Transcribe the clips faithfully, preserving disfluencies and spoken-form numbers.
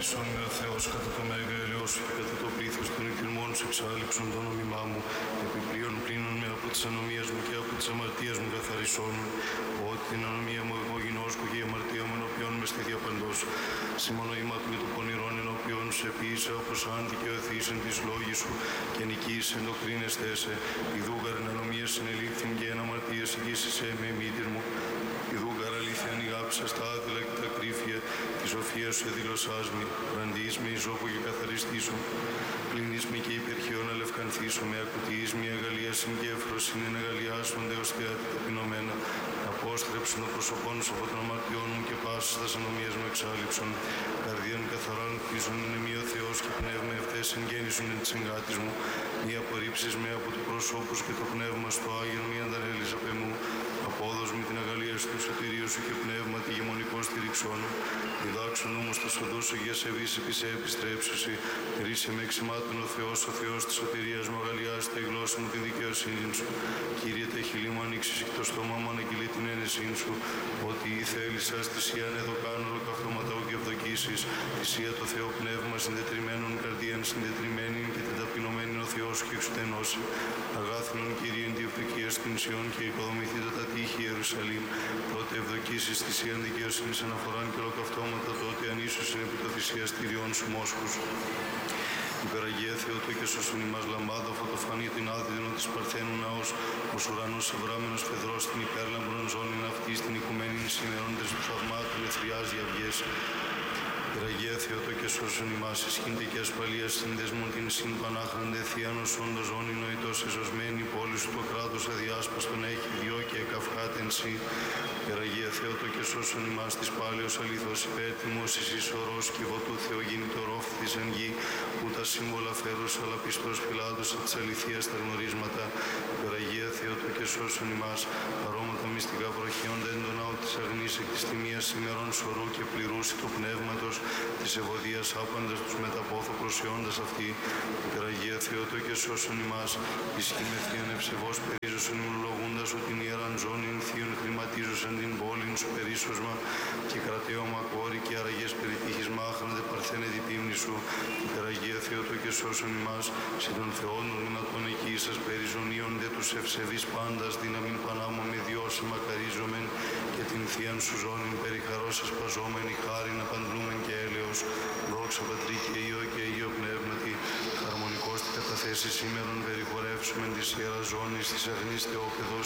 ελπισόν με ο Θεός κατά το μέγα ελαιό σου και κατά το πλήθος των εκκριμών σου εξάλληψον το νόμιμά μου. Επιπλέον πλύνον με από τις ανομίες μου και από τις αμαρτίες μου καθαρισόν με. Ότι την ανομία μου εγώ γινώσκω και η αμαρτία μου ενώπιον με στη διαπαντός. Συμμονοήματο με το πονηρόν ενώπιον σου επίησα όπως αν δικαιωθείς εν της λόγης σου και νικείς εν το κρίνεστε σε. Ιδούγαρ εν ανομίες συνελήφθην και εν αμαρτίες ηγήσεσαι με μήτυρ μου. Ιδούγαρ αλήθεια ανοιγάψα στα άδειλα και τα κρύφια. Τη σοφία σου εδηλωσάς με. Ραντιείς με ισόπο και καθαριστήσω. Πλύνεις με και υπερχιόν αλευκανθήσω με. Ακουτιείς με αγαλίασιν και εφροσιν εν αγαλιάσονται ως θεάτη ταπεινωμένα. Απόστρεψον το πρόσωπόν σου από των αμαρτιών μου και πάσης τας ανομίας μου εξάλληψον. Καρδίαν καθαράν κτίζον εν εμεί ο Θεός και πνεύμα ευθές εν γέννησον εν της εγκάτης μου. Μη απορρίψεις με από του προσώπου σου και το πνεύμα στο Άγιον μη αντανέλεις απ' εμού. Απόδος με την αγαλίαση του σωτηρίου σου και πνεύμα τη γεμονικό στηριξόν. Διδάξον όμως τα σοδούς σου για σεβείς επί σε επιστρέψουσι. Ρίσε με εξημάτων ο Θεός, ο Θεός της σωτηρίας μου αγαλιάσει τη γλώσσα μου τη δικαιοσύνη σου. Κύριε τα χειλή μου ανοίξεις και το στόμα μου αναγγείλει την ένεσή σου. Ότι ή θέλησας θυσίαν εδώ κάνω ολοκαυτώματα και ευδοκίσεις. Θυσία το Θεό πνεύμα συντετριμένων καρδίαν συντετριμένην και την ταπεινωμένην ο Θεός και εξουδενώσει. Αγάθινον Κύριε εν διευδοκίας την Σιών και οικοδομηθείτε τα τείχη Ιερουσαλήμ. Τότε ευδοκίσεις θυσίαν δικαιοσύνης αναφοράν και ολοκαυτώματα τότε ανίσωσιν επί το θυσιαστήριον σου μόσχους. Υπεραγία Θεότο και σώσον ημάς λαμπάδα φωτοφανή την άδεινο της Παρθένου ναός, ως ουρανός ευράμενος φεδρός την υπέρλαμπρον ζώνην αυτή στην οικουμένη σημερόντες του θαυμάτων εθριάζει αυγές. Υπεραγία Θεότο και σώσον ημάς ισχύνται και ασφαλείας συνδεσμών την συν πανάχραντε θείανος όντως ζώνη νοητός εσωσμένη πόλη σου το κράτος αδιάσπαστον έχει δυο και εκαυχάτεν σύ. Υπεραγία Θεότο και σώσον ημάς της πάλεως αλήθως υπέρτιμος εις ισορός κύβο του Θεογίνητο ρόφθης εν γη, που τα σύμβολα φέρους αλλά πιστός φυλάτωσα της αληθείας τα γνωρίσματα. Υπεραγία Θεότο και σώσον ημάς αρώματα μυστικά προχείοντα εν το ναό της αγνής εκ της τιμίας ημερών σωρού και πληρούσι του πνεύματος της ευωδίας άπαντας τους μεταπόθω προσιώντας αυτή. Υπεραγία Θεότο και σώσον ημάς ισχύ με θείον ευσεβώς περίζωσον ημνολογούντας ότι την ιεράν ζώνην θείον χρηματίζωσαν την πόλην σου περίσσωσμα και κρατέωμα κόρη και αραγές περιτύχης μάχραντε παρθένε διπίμνη σου. Υπεραγία Θεότο και σώσον ημάς συ των Θεών των δυνατών εκεί σας περιζωνίων δε τους ευσεβείς πάντας δύναμην πανάμω με διώση μακαρίζομεν και την θείαν σου ζώνην περιχαρός ασπαζόμενη χάριν απαντλούμεν και έλεος. Δόξα Πατρί και Υιό και Υιό Πνεύματι, χαρμονικός τη καταθέση σήμερον περιχωρεύσομεν της Ιεράς Ζώνης της αγνής Θεόπεδος,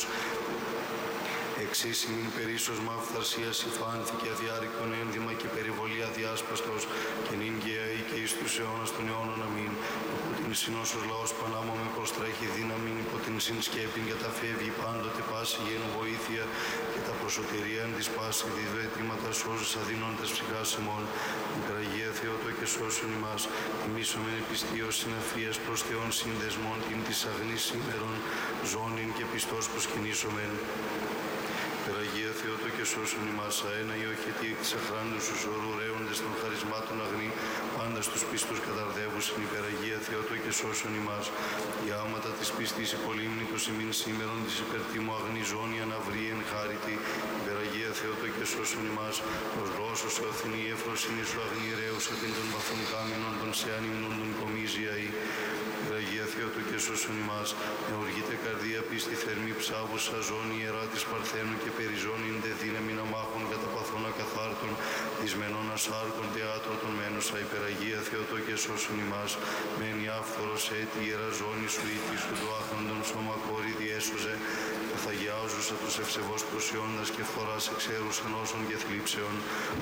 εξίσιμην περίσσωσμα αυθαρσίας υφάνθηκε αδιάρρηκτον ένδυμα και περιβολή αδιάσπαστος και νυν γεαή και εις τους αιώνας των αιώνων αμήν. Υπό την συνόσος λαός πανάμω με προστρέχει δύναμην, υπό την συνσκέπην καταφεύγει πάντοτε πάση γένου βοήθεια και τα προσωτηρία εν της πάση διδέτηματα σώζεις αδεινώντας ψυχάς ημών. Υπεραγία Θεότο και σώσον ημάς, τιμήσομεν επιστίως συναφίας προς Θεών συνδεσμών την της αγνής σήμερον ζώνην και πιστός προσκυνήσομεν. Υπεραγία Θεότο και σώσον ημάς αένα ή όχι τι εκ της αχράντους τους ορού ρέοντες των χαρισμάτων αγνή πάντα στους πίστους καταρδεύουσιν. Υπεραγία Θεότο και σώσον ημάς η άματα της πίστης υπολύμνητος ημίν σήμερον της υπερτίμου αγνή ζώνη αναβρή εν χάριτη. Υπεραγία Θεότο και σώσον ημάς ως γλώσσος ο Αθηνή εφροσύνη σου αγνή ρέουσα την των παθών κάμινων των σε ανυμνών των κομίζια ή. Υπεραγία Θεότο και σώσον ημάς με οργήτε καρδία πίστη θερμή ψάβουσα ζώνη ιερά της Παρθένου και περιζώνην δε δύναμη να μάχουν κατά παθών ακαθάρτων δυσμενών ασάρκων θεάτρων των μένουσα. Υπεραγία Θεότο και σώσον ημάς μένει άφθορος έτη ιερά ζώνη σου ήθη σου το άχροντον σώμα κόρη διέσωζε καθαγιάζουσα τους ευσεβώς προσιώντας και φοράς εξέρουσαν όσων και θλίψεων.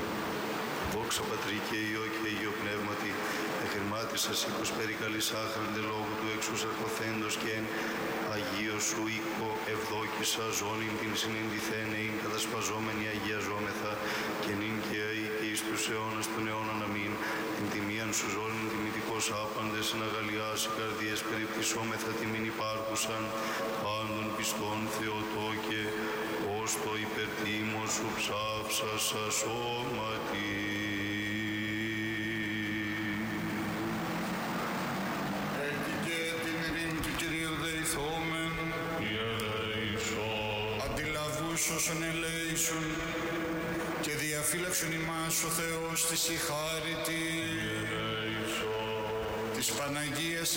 Δόξα Πατρί και Υιό και Υιό Πνεύματι, εχρημάτισας οίκος περικαλής άχραντε λόγου του εξούς αρκοθέντος και εν Αγίο σου οίκο ευδόκησα ζώνην την συνειδηθένεην κατασπαζόμενη αγιαζόμεθα και νυν και αεί και εις τους αιώνας των αιώνων αμήν. Την τιμίαν σου ζώνην τιμητικός άπαντες εν αγαλιάσει καρδιές περιπτυσσόμεθα τιμήν υπάρχουσαν πάντων πιστών Θεοτό και ως το υπερτίμο σου ψάψα σα σώματι. Αντιλαβούς όσων ελέησον και διαφύλαξον ελέγξουν ημάς ο Θεός της η χάρητη της Παναγίας